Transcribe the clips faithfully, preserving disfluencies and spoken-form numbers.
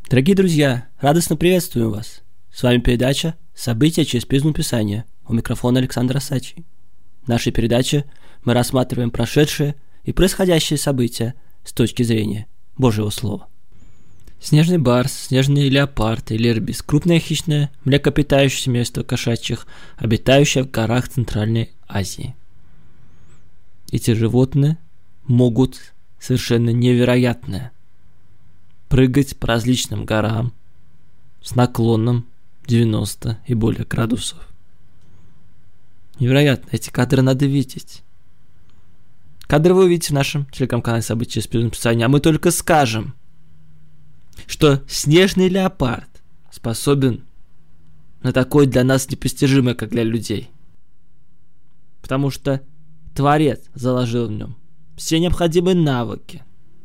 Дорогие друзья, радостно приветствую вас. С вами передача «События через призму Писания». У микрофона Александр Асачий. В нашей передаче мы рассматриваем прошедшие и происходящие события с точки зрения Божьего Слова. Снежный барс, снежный леопард или ирбис – крупное хищное млекопитающее семейство кошачьих, обитающее в горах Центральной Азии. Эти животные могут совершенно невероятное прыгать по различным горам с наклоном девяносто и более градусов. Невероятно, эти кадры надо видеть. Кадры вы увидите в нашем телеграм-канале «События через призму Писания», а мы только скажем, что снежный леопард способен на такое для нас непостижимое, как для людей. Потому что Творец заложил в нем все необходимые навыки,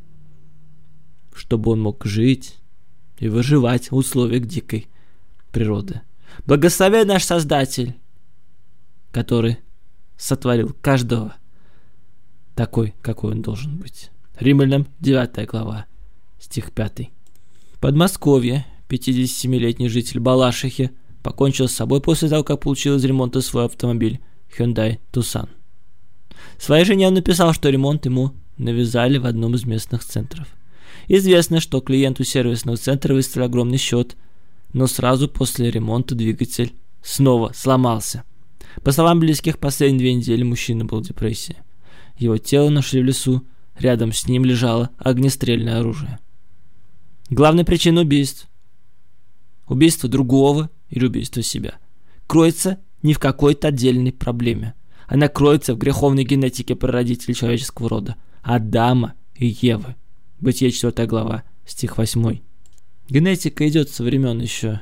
чтобы он мог жить и выживать в условиях дикой природы. Благословен наш Создатель, который сотворил каждого такой, какой он должен быть. Римлянам девятая глава, стих пятый. В Подмосковье пятидесятисемилетний житель Балашихи покончил с собой после того, как получил из ремонта свой автомобиль Hyundai Tucson. Своей жене он написал, что ремонт ему навязали в одном из местных центров. Известно, что клиенту сервисного центра выставили огромный счет, но сразу после ремонта двигатель снова сломался. По словам близких, последние две недели мужчина был в депрессии. Его тело нашли в лесу, рядом с ним лежало огнестрельное оружие. Главная причина убийств, убийство другого или убийство себя, кроется не в какой-то отдельной проблеме. Она кроется в греховной генетике прародителей человеческого рода – Адама и Евы. Бытие четвёртая глава, стих восьмой. Генетика идет со времен еще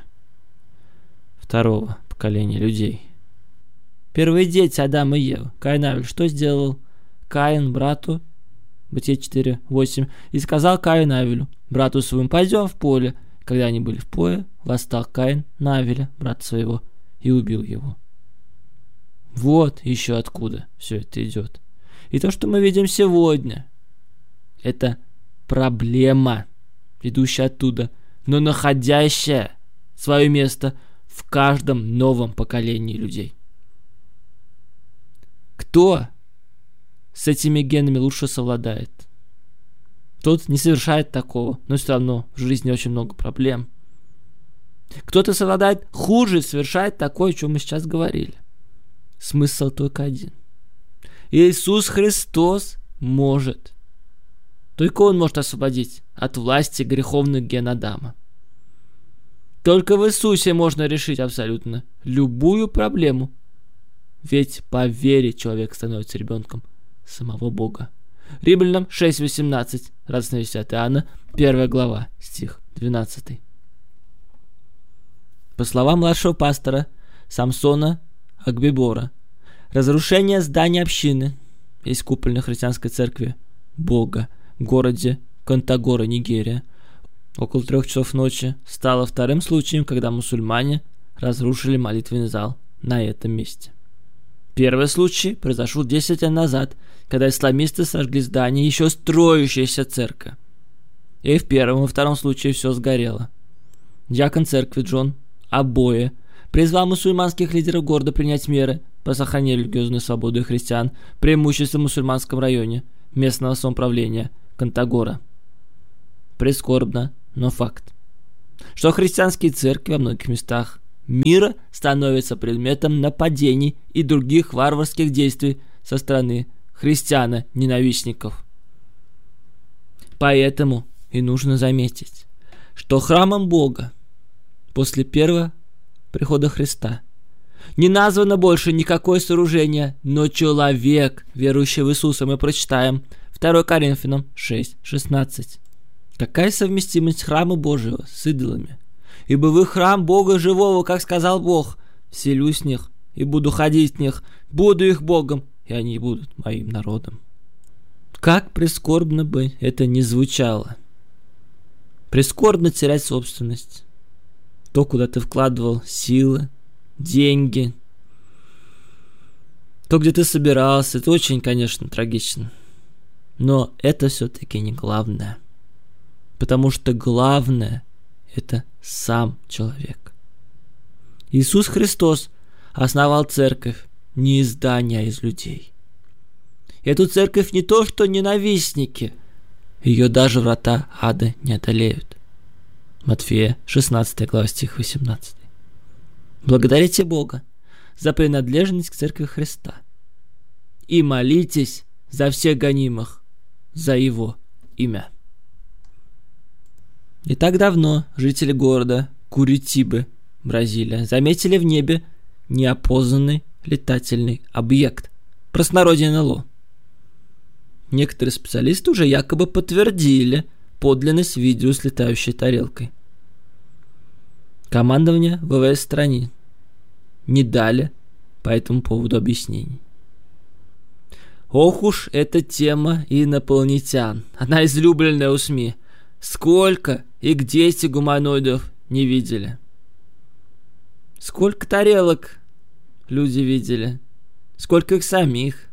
второго поколения людей. Первые дети Адама и Евы. Каин и Авель. Что сделал Каин брату? Бытие четыре восемь. И сказал Каин Авелю, брату своему: пойдем в поле. Когда они были в поле, восстал Каин на Авеля, брата своего, и убил его. Вот еще откуда все это идет. И то, что мы видим сегодня, это проблема, идущая оттуда, но находящая свое место в каждом новом поколении людей. Кто с этими генами лучше совладает? Тот не совершает такого, но все равно в жизни очень много проблем. Кто-то совладает хуже и совершает такое, о чем мы сейчас говорили. Смысл только один. Иисус Христос может. Только Он может освободить от власти греховных ген Адама. Только в Иисусе можно решить абсолютно любую проблему. Ведь по вере человек становится ребенком самого Бога. Римлянам шесть восемнадцать. Радостная весть от Иоанна, первая глава, стих двенадцатый. По словам младшего пастора Самсона Агбибора, разрушение здания общины из купольной христианской церкви Бога в городе Контагора, Нигерия, около трех часов ночи стало вторым случаем, когда мусульмане разрушили молитвенный зал на этом месте. Первый случай произошел десять лет назад, когда исламисты сожгли здание еще строящейся церкви. И в первом и втором случае все сгорело. Диакон церкви Джон Абое призвал мусульманских лидеров города принять меры по сохранению религиозной свободы христиан, преимущественно в мусульманском районе местного самоуправления Контагора. Прискорбно, но факт, что христианские церкви во многих местах мира становятся предметом нападений и других варварских действий со стороны христиан-ненавистников. Поэтому и нужно заметить, что храмом Бога после первого прихода Христа не названо больше никакое сооружение, но человек, верующий в Иисуса. Мы прочитаем второе Коринфянам шесть шестнадцать. Какая совместимость храма Божьего с идолами? Ибо вы храм Бога живого, как сказал Бог: вселюсь в них и буду ходить в них, буду их Богом, и они будут моим народом. Как прискорбно бы это ни звучало. Прискорбно терять собственность. То, куда ты вкладывал силы, деньги, то, где ты собирался, это очень, конечно, трагично. Но это все-таки не главное. Потому что главное это сам человек. Иисус Христос основал церковь не из здания, а из людей. Эту церковь не то что ненавистники, ее даже врата ада не одолеют. Матфея шестнадцатая глава, стих восемнадцатый. Благодарите Бога за принадлежность к церкви Христа и молитесь за всех гонимых за Его имя. Не так давно жители города Куритибы, Бразилия, заметили в небе неопознанный летательный объект, в простонародье эн эл о. Некоторые специалисты уже якобы подтвердили подлинность видео с летающей тарелкой. Командование вэ вэ эс страны не дали по этому поводу объяснений. Ох уж эта тема инопланетян, она излюбленная у СМИ. Сколько и где эти гуманоидов не видели? Сколько тарелок люди видели? Сколько их самих?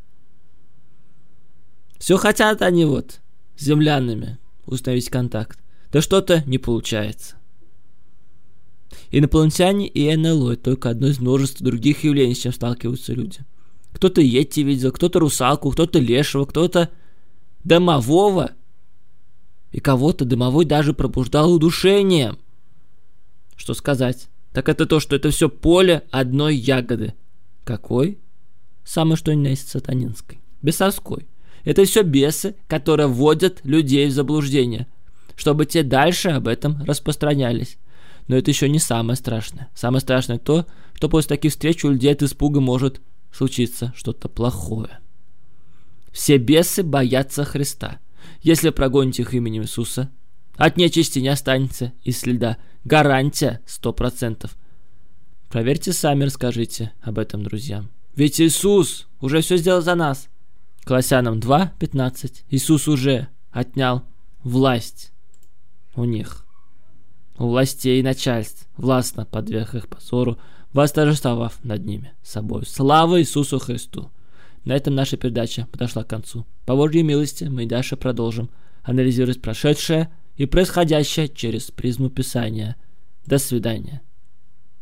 Все хотят они вот с землянами установить контакт. Да что-то не получается. Инопланетяне и эн эл о — это только одно из множества других явлений, с чем сталкиваются люди. Кто-то йети видел, кто-то русалку, кто-то лешего, кто-то домового. И кого-то домовой даже пробуждал удушением. Что сказать? Так это то, что это все поле одной ягоды. Какой? Самое что ни на есть сатанинской. Бесовской. Это все бесы, которые вводят людей в заблуждение, чтобы те дальше об этом распространялись. Но это еще не самое страшное. Самое страшное то, что после таких встреч у людей от испуга может случиться что-то плохое. Все бесы боятся Христа. Если прогоните их именем Иисуса, от нечисти не останется и следа. Гарантия сто процентов. Проверьте сами, расскажите об этом друзьям. Ведь Иисус уже все сделал за нас. Колоссянам два пятнадцать. Иисус уже отнял власть у них. У властей и начальств, властно подверг их позору, восторжествовав над ними собой. Слава Иисусу Христу! На этом наша передача подошла к концу. По Божьей милости мы и дальше продолжим анализировать прошедшее и происходящее через призму Писания. До свидания.